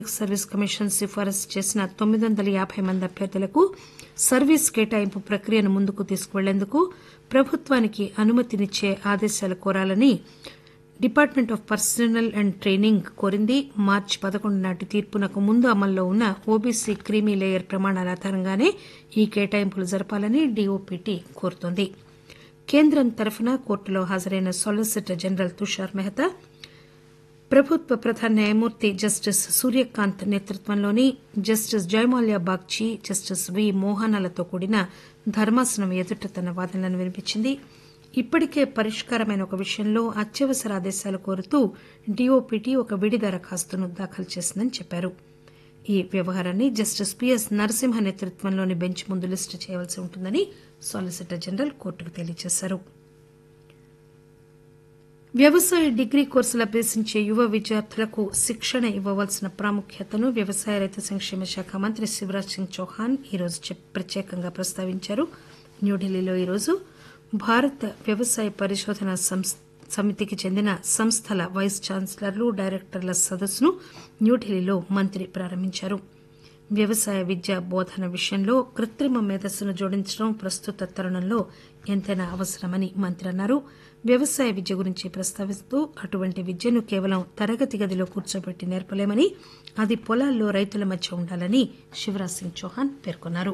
Service commission సిఫారసు చేసిన 950 మంది అభ్యర్థులకు సర్వీస్ కేటాయింపు ప్రక్రియను ముందుకు తీసుకువెళ్లేందుకు ప్రభుత్వానికి అనుమతినిచ్చే ఆదేశాలు కోరాలని department of personal and training కోరింది. మార్చి 11 నాటి తీర్పునకు ముందు అమల్లో ఉన్న ఓబీసీ క్రీమీ లేయర్ ప్రమాణాల ఆధారంగానే ఈ కేటాయింపులు జరపాలని డీఓపీటీ కోరుతోంది. కేంద్రం తరఫున కోర్టులో హాజరైన సాలిసిటర్ జనరల్ తుషార్ మెహతా, ప్రభుత్వ ప్రధాన న్యాయమూర్తి జస్టిస్ సూర్యకాంత్ నేతృత్వంలోని జస్టిస్ జయమాల్యా బాగ్చి, జస్టిస్ వి మోహనాలతో కూడిన ధర్మాసనం ఎదుట తన వాదనలను వినిపించింది. ఇప్పటికే పరిష్కారమైన ఒక విషయంలో అత్యవసర ఆదేశాలు కోరుతూ డీఓపీటీ ఒక విడి దరఖాస్తును దాఖలు చేసిందని చెప్పారు. ఈ వ్యవహారాన్ని జస్టిస్ పిఎస్ నరసింహ నేతృత్వంలోని బెంచ్ ముందు లిస్టు చేయవలసి ఉంటుందని సాలిసిటర్ జనరల్ కోర్టుకు తెలియజేశారు. వ్యవసాయ డిగ్రీ కోర్సులు అభ్యసించే యువ విద్యార్థులకు శిక్షణ ఇవ్వవలసిన ప్రాముఖ్యతను వ్యవసాయ రైతు సంక్షేమ శాఖ మంత్రి శివరాజ్ సింగ్ చౌహాన్ ఈరోజు ప్రత్యేకంగా ప్రస్తావించారు. న్యూఢిల్లీలో ఈరోజు భారత వ్యవసాయ పరిశోధన సమితికి చెందిన సంస్థల వైస్ ఛాన్సలర్లు, డైరెక్టర్ల సదస్సును న్యూఢిల్లీలో మంత్రి ప్రారంభించారు. వ్యవసాయ విద్య బోధన విషయంలో కృత్రిమ మేధస్సును జోడించడం ప్రస్తుత తరుణంలో ఎంతైనా అవసరమని మంత్రి అన్నారు. వ్యవసాయ విద్య గురించి ప్రస్తావిస్తూ అటువంటి విద్యను కేవలం తరగతి గదిలో కూర్చోబెట్టి నేర్పలేమని, అది పొలాల్లో రైతుల మధ్య ఉండాలని శివరాజ్ సింగ్ చౌహాన్ పేర్కొన్నారు.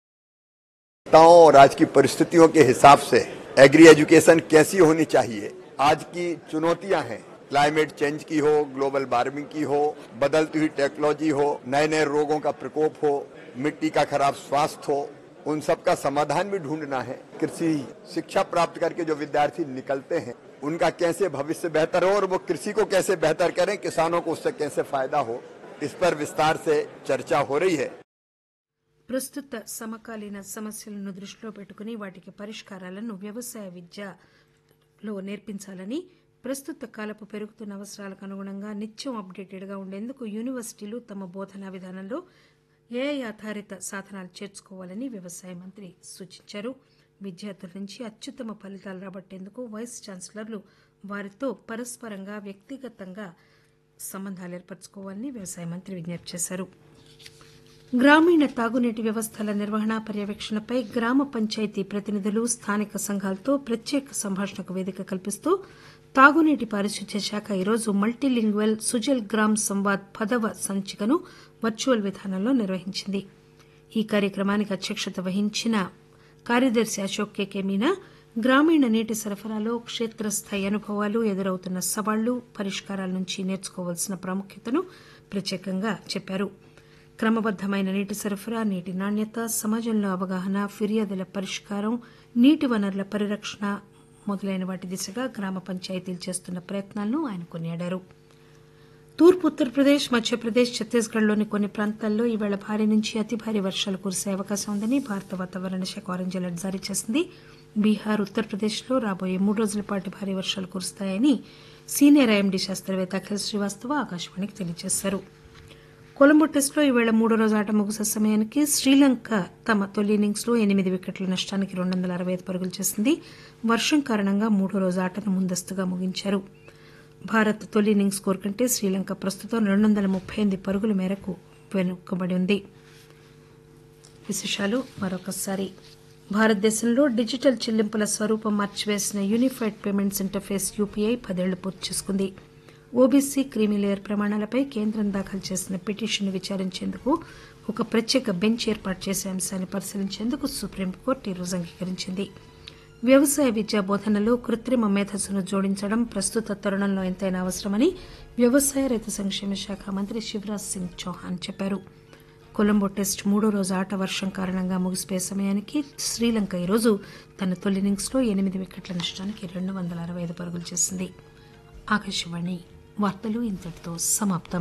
और आज की परिस्थितियों के हिसाब से एग्री एजुकेशन कैसी होनी चाहिए. आज की चुनौतियां हैं, क्लाइमेट चेंज की हो, ग्लोबल वार्मिंग की हो, बदलती हुई टेक्नोलॉजी हो, नए नए रोगों का प्रकोप हो, मिट्टी का खराब स्वास्थ्य हो, उन सब का समाधान भी ढूंढना है. कृषि शिक्षा प्राप्त करके जो विद्यार्थी निकलते हैं उनका कैसे भविष्य बेहतर हो और वो कृषि को कैसे बेहतर करें, किसानों को उससे कैसे फायदा हो, इस पर विस्तार से चर्चा हो रही है. ప్రస్తుత సమకాలీన సమస్యలను దృష్టిలో పెట్టుకుని వాటికి పరిష్కారాలను వ్యవసాయ విద్యలో నేర్పించాలని, ప్రస్తుత కాలపు పెరుగుతున్న అవసరాలకు అనుగుణంగా నిత్యం అప్డేటెడ్గా ఉండేందుకు యూనివర్సిటీలు తమ బోధనా విధానంలో ఏఐ ఆధారిత సాధనాలు చేర్చుకోవాలని వ్యవసాయ మంత్రి సూచించారు. విద్యార్థుల నుంచి అత్యుత్తమ ఫలితాలు రాబట్టేందుకు వైస్ ఛాన్సలర్లు వారితో పరస్పరంగా వ్యక్తిగతంగా సంబంధాలు ఏర్పరచుకోవాలని వ్యవసాయ మంత్రి విజ్ఞప్తి చేశారు. గ్రామీణ తాగునీటి వ్యవస్థల నిర్వహణ, పర్యవేక్షణపై గ్రామ పంచాయతీ ప్రతినిధులు, స్థానిక సంఘాలతో ప్రత్యేక సంభాషణకు వేదిక కల్పిస్తూ తాగునీటి పారిశుధ్య శాఖ ఈరోజు మల్టీలింగ్వల్ సుజల్ గ్రామ్ సంవాద్ 10వ సంచికను వర్చువల్ విధానంలో నిర్వహించింది. ఈ కార్యక్రమానికి అధ్యక్షత వహించిన కార్యదర్శి అశోక్ కె మీనా గ్రామీణ నీటి సరఫరాలో క్షేత్రస్థాయి అనుభవాలు, ఎదురవుతున్న సవాళ్లు, పరిష్కారాల నుంచి నేర్చుకోవాల్సిన ప్రాముఖ్యతను ప్రత్యేకంగా చెప్పారు. క్రమబద్దమైన నీటి సరఫరా, నీటి నాణ్యత, సమాజంలో అవగాహన, ఫిర్యాదుల పరిష్కారం, నీటి వనరుల పరిరక్షణ మొదలైన వాటి దిశగా గ్రామ పంచాయతీలు చేస్తున్న ప్రయత్నాలను ఆయన కొనియాడారు. తూర్పు ఉత్తరప్రదేశ్, మధ్యప్రదేశ్, ఛత్తీస్గఢ్లోని కొన్ని ప్రాంతాల్లో ఈవేళ భారీ నుంచి అతి భారీ వర్షాలు కురిసే అవకాశం ఉందని భారత వాతావరణ శాఖ ఆరెంజ్ అలర్ట్ జారీ చేసింది. బీహార్, ఉత్తరప్రదేశ్లో రాబోయే 3 రోజుల పాటు భారీ వర్షాలు కురుస్తాయని సీనియర్ ఐఎండీ శాస్త్రవేత్త అఖిల్ శ్రీవాస్తవ ఆకాశవాణికి తెలియజేశారు. కొలంబో టెస్టులో ఈవేళ 3వ రోజు ఆట ముగిసే సమయానికి శ్రీలంక తమ తొలి ఇన్నింగ్స్లో 8 వికెట్ల నష్టానికి 265 పరుగులు చేసింది. వర్షం కారణంగా 3వ రోజు ఆటను ముందస్తుగా ముగించారు. భారత్ తొలి ఇన్నింగ్స్ స్కోర్ కంటే శ్రీలంక ప్రస్తుతం 238 పరుగుల మేరకు వెనుకబడి ఉంది. విశేషాలు మరొకసారి. భారతదేశంలో డిజిటల్ చెల్లింపుల స్వరూపం మార్చివేసిన యూనిఫైడ్ పేమెంట్స్ ఇంటర్ఫేస్ యూపీఐ 10 ఏళ్లు పూర్తి చేసుకుంది. ఓబీసీ క్రీమీ లేయర్ ప్రమాణాలపై కేంద్రం దాఖలు చేసిన పిటిషన్ను విచారించేందుకు ఒక ప్రత్యేక బెంచ్ ఏర్పాటు చేసే అంశాన్ని పరిశీలించేందుకు సుప్రీంకోర్టు ఈరోజు అంగీకరించింది. వ్యవసాయ విద్యా బోధనలో కృత్రిమ మేధస్సును జోడించడం ప్రస్తుత తరుణంలో ఎంతైనా అవసరమని వ్యవసాయ రైతు సంక్షేమ శాఖ మంత్రి శివరాజ్ సింగ్ చౌహాన్ చెప్పారు. కొలంబో టెస్ట్ 3వ రోజు ఆట వర్షం కారణంగా ముగిసిపోయే సమయానికి శ్రీలంక ఈరోజు తన తొలి ఇన్నింగ్స్లో 8 వికెట్ల నష్టానికి 265 పరుగులు చేసింది. ఆకాశవాణి వార్తలు ఇంతటితో సమాప్తం.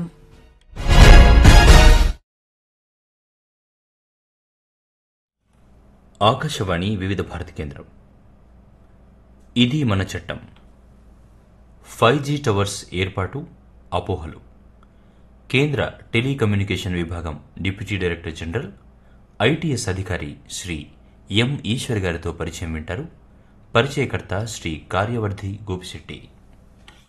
ఆకాశవాణి వివిధ భారతి కేంద్రం. ఇది మన చట్టం. 5G టవర్స్ ఏర్పాటు అపోహలు. కేంద్ర టెలికమ్యూనికేషన్ విభాగం డిప్యూటీ డైరెక్టర్ జనరల్, ఐటీఎస్ అధికారి శ్రీ ఎం ఈశ్వర్ గారితో పరిచయం వింటారు. పరిచయకర్త శ్రీ కార్యవర్ధి గోపిశెట్టి.